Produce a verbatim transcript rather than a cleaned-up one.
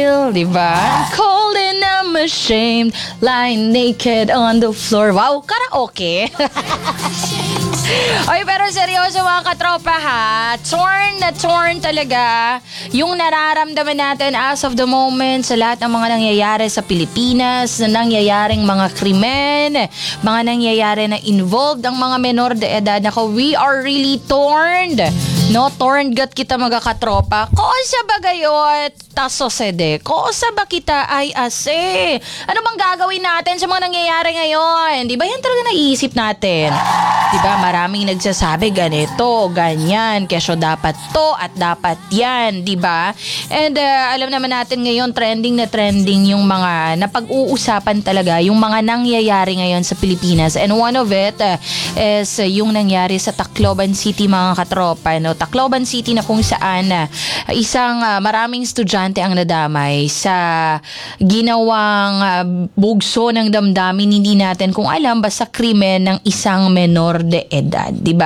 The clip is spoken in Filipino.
Diba? I'm cold and I'm ashamed, lying naked on the floor. Wow, karaoke. Oy, pero seryoso mga katropa ha, torn na torn talaga yung nararamdaman natin as of the moment sa lahat ng mga nangyayari sa Pilipinas, na nangyayaring mga krimen, mga nangyayari na involved ang mga menor de edad. Ako, we are really torn. No, torn gut kita mga katropa. Kosa ba gayot? Taso sede. Kosa ba kita ay ase? Ano bang gagawin natin sa mga nangyayari ngayon? Di ba yan talaga naiisip natin? Di ba maraming nagsasabi ganito, ganyan, kesyo dapat to at dapat yan, di ba? And uh, alam naman natin ngayon, trending na trending yung mga napag-uusapan talaga, yung mga nangyayari ngayon sa Pilipinas. And one of it uh, is uh, yung nangyari sa Tacloban City mga katropa. No? Tacloban City na kung saan uh, isang uh, maraming estudyante ang nadamay sa ginawang uh, bugso ng damdamin, hindi natin kung alam, basta krimen ng isang menor de edad, di ba?